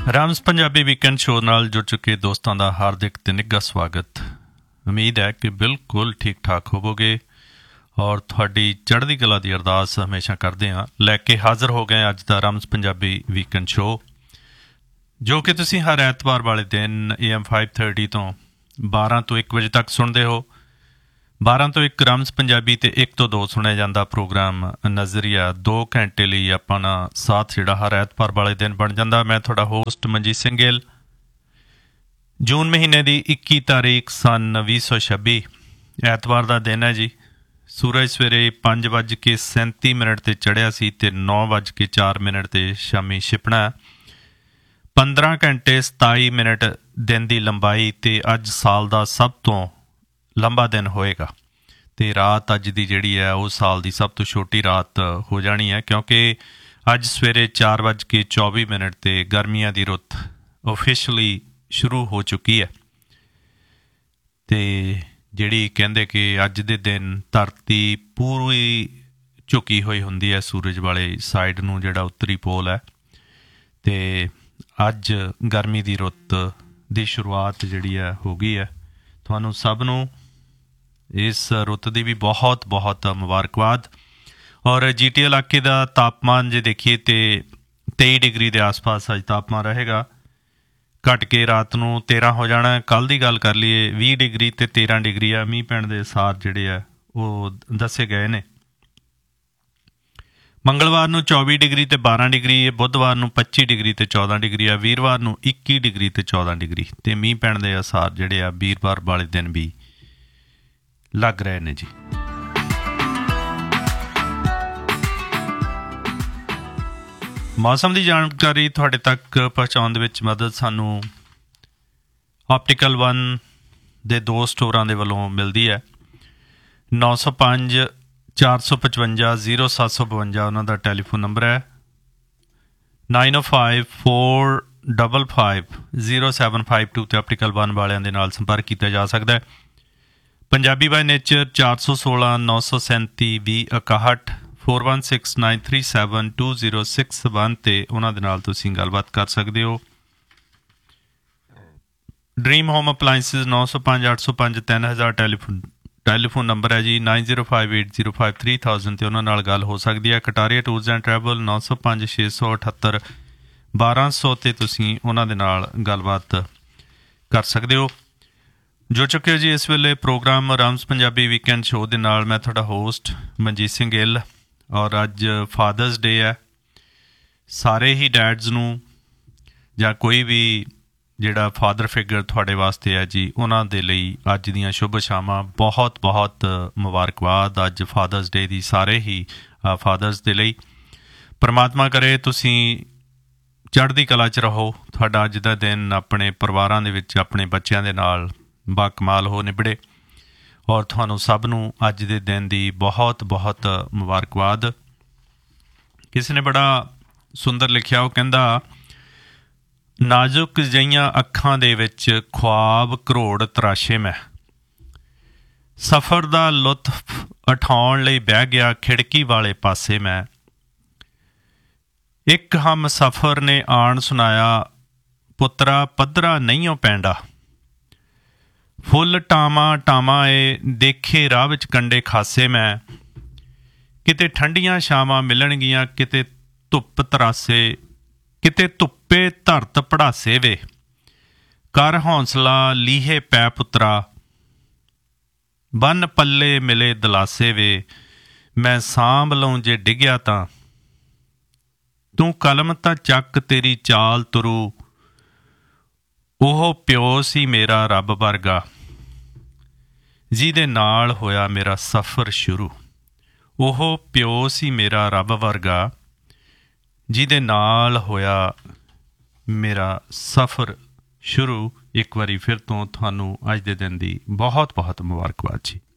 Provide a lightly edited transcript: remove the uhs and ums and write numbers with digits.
ਰਾਮਸ Punjabi weekend show ਨਾਲ ਜੁੜ ਚੁੱਕੇ ਦੋਸਤਾਂ ਦਾ ਹਾਰਦਿਕ ਤੇ ਨਿੱਘਾ ਸਵਾਗਤ। ਉਮੀਦ ਹੈ ਕਿ ਬਿਲਕੁਲ ਠੀਕ ਠਾਕ ਹੋਵੋਗੇ ਔਰ ਤੁਹਾਡੀ ਚੜ੍ਹਦੀ ਕਲਾ ਦੀ ਅਰਦਾਸ ਹਮੇਸ਼ਾ ਕਰਦੇ ਹਾਂ। ਲੈ ਕੇ ਹਾਜ਼ਰ ਹੋ ਗਏ ਅੱਜ ਦਾ ਰਾਮਸ ਪੰਜਾਬੀ ਵੀਕਐਂਡ ਸ਼ੋਅ, ਜੋ ਕਿ ਤੁਸੀਂ ਹਰ ਐਤਵਾਰ ਵਾਲੇ ਦਿਨ AM 5:30 ਤੋਂ 12 ਤੋਂ 1 ਵਜੇ ਤੱਕ ਸੁਣਦੇ ਹੋ। 12 ਤੋਂ 1 ਰਾਮਸ ਪੰਜਾਬੀ ਅਤੇ 1 ਤੋਂ 2 ਸੁਣਿਆ ਜਾਂਦਾ ਪ੍ਰੋਗਰਾਮ ਨਜ਼ਰੀਆ। 2 ਘੰਟੇ ਲਈ ਆਪਣਾ ਸਾਥ ਜਿਹੜਾ ਹਰ ਐਤਵਾਰ ਵਾਲੇ ਦਿਨ ਬਣ ਜਾਂਦਾ। ਮੈਂ ਤੁਹਾਡਾ ਹੋਸਟ ਮਨਜੀਤ ਸਿੰਘ ਗਿੱਲ। ਜੂਨ ਮਹੀਨੇ ਦੀ 21 ਤਾਰੀਖ ਸੰਨ 2026 ਐਤਵਾਰ ਦਾ ਦਿਨ ਹੈ ਜੀ। ਸੂਰਜ ਸਵੇਰੇ 5:37 'ਤੇ ਚੜ੍ਹਿਆ ਸੀ ਅਤੇ 9:04 'ਤੇ ਸ਼ਾਮੀ ਛਿਪਣਾ। 15 ਘੰਟੇ 27 ਮਿੰਟ ਦਿਨ ਦੀ ਲੰਬਾਈ ਅਤੇ ਅੱਜ ਸਾਲ ਦਾ ਸਭ ਤੋਂ ਲੰਬਾ ਦਿਨ ਹੋਏਗਾ। ਅਤੇ ਰਾਤ ਅੱਜ ਦੀ ਜਿਹੜੀ ਹੈ ਉਹ ਸਾਲ ਦੀ ਸਭ ਤੋਂ ਛੋਟੀ ਰਾਤ ਹੋ ਜਾਣੀ ਹੈ, ਕਿਉਂਕਿ ਅੱਜ ਸਵੇਰੇ 4:24 'ਤੇ ਗਰਮੀਆਂ ਦੀ ਰੁੱਤ ਓਫੀਸ਼ਲੀ ਸ਼ੁਰੂ ਹੋ ਚੁੱਕੀ ਹੈ। ਅਤੇ ਜਿਹੜੀ ਕਹਿੰਦੇ ਕਿ ਅੱਜ ਦੇ ਦਿਨ ਧਰਤੀ ਪੂਰੀ ਝੁਕੀ ਹੋਈ ਹੁੰਦੀ ਹੈ ਸੂਰਜ ਵਾਲੇ ਸਾਈਡ ਨੂੰ, ਜਿਹੜਾ ਉੱਤਰੀ ਪੋਲ ਹੈ। ਅਤੇ ਅੱਜ ਗਰਮੀ ਦੀ ਰੁੱਤ ਦੀ ਸ਼ੁਰੂਆਤ ਜਿਹੜੀ ਹੈ ਹੋ ਗਈ ਹੈ। ਤੁਹਾਨੂੰ ਸਭ ਨੂੰ ਇਸ ਰੁੱਤ ਦੀ ਵੀ ਬਹੁਤ ਬਹੁਤ ਮੁਬਾਰਕਬਾਦ। ਔਰ GT ਇਲਾਕੇ ਦਾ ਤਾਪਮਾਨ ਜੇ ਦੇਖੀਏ ਤਾਂ 23 ਡਿਗਰੀ ਦੇ ਆਸ-ਪਾਸ ਅੱਜ ਤਾਪਮਾਨ ਰਹੇਗਾ। ਘੱਟ ਕੇ ਰਾਤ ਨੂੰ 13 ਹੋ ਜਾਣਾ। ਕੱਲ੍ਹ ਦੀ ਗੱਲ ਕਰ ਲਈਏ 20 ਡਿਗਰੀ ਅਤੇ 13 ਡਿਗਰੀ ਆ ਮੀਂਹ ਪੈਣ ਦੇ ਅਸਾਰ ਜਿਹੜੇ ਆ ਉਹ ਦੱਸੇ ਗਏ ਨੇ। ਮੰਗਲਵਾਰ ਨੂੰ 24 ਡਿਗਰੀ ਅਤੇ 12 ਡਿਗਰੀ ਹੈ। ਬੁੱਧਵਾਰ ਨੂੰ 25 ਡਿਗਰੀ ਅਤੇ 14 ਡਿਗਰੀ ਆ। ਵੀਰਵਾਰ ਨੂੰ 21 ਡਿਗਰੀ ਅਤੇ 14 ਡਿਗਰੀ। ਅਤੇ ਮੀਂਹ ਪੈਣ ਦੇ ਅਸਾਰ ਜਿਹੜੇ ਆ ਵੀਰਵਾਰ ਵਾਲੇ ਦਿਨ ਵੀ ਲੱਗ ਰਹੇ ਨੇ ਜੀ। ਮੌਸਮ ਦੀ ਜਾਣਕਾਰੀ ਤੁਹਾਡੇ ਤੱਕ ਪਹੁੰਚਾਉਣ ਦੇ ਵਿੱਚ ਮਦਦ ਸਾਨੂੰ ਆਪਟੀਕਲ 1 ਦੇ 2 ਸਟੋਰਾਂ ਦੇ ਵੱਲੋਂ ਮਿਲਦੀ ਹੈ। 905 455 0752 ਉਹਨਾਂ ਦਾ ਟੈਲੀਫੋਨ ਨੰਬਰ ਹੈ। 905 455 0752 ਅਤੇ ਆਪਟੀਕਲ 1 ਵਾਲਿਆਂ ਦੇ ਨਾਲ ਸੰਪਰਕ ਕੀਤਾ ਜਾ ਸਕਦਾ ਹੈ। ਪੰਜਾਬੀ ਬਾਈ ਨੇਚਰ 416 937 2061 416 937 2061 'ਤੇ ਉਹਨਾਂ ਦੇ ਨਾਲ ਤੁਸੀਂ ਗੱਲਬਾਤ ਕਰ ਸਕਦੇ ਹੋ। Dream home appliances 905 805 3000 telephone number ਹੈ ਜੀ। 9058 805 3000 'ਤੇ ਉਹਨਾਂ ਨਾਲ ਗੱਲ ਹੋ ਸਕਦੀ ਹੈ। ਕਟਾਰੀਆ ਟੂਰਸ ਐਂਡ ਟਰੈਵਲ 905 678 1200 'ਤੇ ਤੁਸੀਂ ਉਹਨਾਂ ਦੇ ਨਾਲ ਗੱਲਬਾਤ ਕਰ ਸਕਦੇ ਹੋ। ਜੁੜ ਚੁੱਕੇ ਹੋ ਜੀ ਇਸ ਵੇਲੇ ਪ੍ਰੋਗਰਾਮ ਰਾਮਸ ਪੰਜਾਬੀ ਵੀਕਐਂਡ ਸ਼ੋਅ ਦੇ ਨਾਲ। ਮੈਂ ਤੁਹਾਡਾ ਹੋਸਟ ਮਨਜੀਤ ਸਿੰਘ ਗਿੱਲ। ਔਰ ਅੱਜ ਫਾਦਰਸ ਡੇ ਹੈ। ਸਾਰੇ ਹੀ ਡੈਡਸ ਨੂੰ ਜਾਂ ਕੋਈ ਵੀ ਜਿਹੜਾ ਫਾਦਰ ਫਿਗਰ ਤੁਹਾਡੇ ਵਾਸਤੇ ਹੈ ਜੀ, ਉਹਨਾਂ ਦੇ ਲਈ ਅੱਜ ਦੀਆਂ ਸ਼ੁਭ ਸ਼ਾਮਾਂ। ਬਹੁਤ ਬਹੁਤ ਮੁਬਾਰਕਬਾਦ ਅੱਜ ਫਾਦਰਸ ਡੇ ਦੀ ਸਾਰੇ ਹੀ ਫਾਦਰਸ ਦੇ ਲਈ। ਪਰਮਾਤਮਾ ਕਰੇ ਤੁਸੀਂ ਚੜ੍ਹਦੀ ਕਲਾ 'ਚ ਰਹੋ। ਤੁਹਾਡਾ ਅੱਜ ਦਾ ਦਿਨ ਆਪਣੇ ਪਰਿਵਾਰਾਂ ਦੇ ਵਿੱਚ ਆਪਣੇ ਬੱਚਿਆਂ ਦੇ ਨਾਲ ਬਾਕਮਾਲ ਹੋ ਨਿਬੜੇ। ਔਰ ਤੁਹਾਨੂੰ ਸਭ ਨੂੰ ਅੱਜ ਦੇ ਦਿਨ ਦੀ ਬਹੁਤ ਬਹੁਤ ਮੁਬਾਰਕਬਾਦ। ਕਿਸੇ ਨੇ ਬੜਾ ਸੁੰਦਰ ਲਿਖਿਆ, ਉਹ ਕਹਿੰਦਾ, ਨਾਜ਼ੁਕ ਜਿਹੀਆਂ ਅੱਖਾਂ ਦੇ ਵਿੱਚ ਖ਼ੁਆਬ ਕਰੋੜ ਤਰਾਸ਼ੇ ਮੈਂ, ਸਫ਼ਰ ਦਾ ਲੁਤਫ ਉਠਾਉਣ ਲਈ ਬਹਿ ਗਿਆ ਖਿੜਕੀ ਵਾਲੇ ਪਾਸੇ ਮੈਂ। ਇੱਕ ਹਮ ਸਫ਼ਰ ਨੇ ਆਣ ਸੁਣਾਇਆ, ਪੁੱਤਰਾ ਪੱਧਰਾ ਨਹੀਂਓ ਪੈਂਡਾ। ਫੁੱਲ ਟਾਵਾਂ ਟਾਵਾਂ ਏ ਦੇਖੇ ਰਾਹ ਵਿੱਚ ਕੰਡੇ ਖਾਸੇ ਮੈਂ। ਕਿਤੇ ਠੰਡੀਆਂ ਛਾਵਾਂ ਮਿਲਣਗੀਆਂ, ਕਿਤੇ ਧੁੱਪ ਤਰਾਸੇ, ਕਿਤੇ ਧੁੱਪੇ ਧਰਤ ਪੜਾਸੇ ਵੇ। ਕਰ ਹੌਂਸਲਾ ਲੀਹੇ ਪੈ ਪੁੱਤਰਾ, ਬੰਨ ਪੱਲੇ ਮਿਲੇ ਦਲਾਸੇ ਵੇ। ਮੈਂ ਸਾਂਭ ਲਊਂ ਜੇ ਡਿੱਗਿਆ ਤਾਂ, ਤੂੰ ਕਲਮ ਤਾਂ ਚੱਕ ਤੇਰੀ ਚਾਲ ਤੁਰੂ। ਉਹ ਪਿਓ ਸੀ ਮੇਰਾ ਰੱਬ ਵਰਗਾ, ਜਿਹਦੇ ਨਾਲ ਹੋਇਆ ਮੇਰਾ ਸਫ਼ਰ ਸ਼ੁਰੂ। ਉਹ ਪਿਓ ਸੀ ਮੇਰਾ ਰੱਬ ਵਰਗਾ, ਜਿਹਦੇ ਨਾਲ ਹੋਇਆ ਮੇਰਾ ਸਫ਼ਰ ਸ਼ੁਰੂ। ਇੱਕ ਵਾਰੀ ਫਿਰ ਤੋਂ ਤੁਹਾਨੂੰ ਅੱਜ ਦੇ ਦਿਨ ਦੀ ਬਹੁਤ ਬਹੁਤ ਮੁਬਾਰਕਬਾਦ ਜੀ।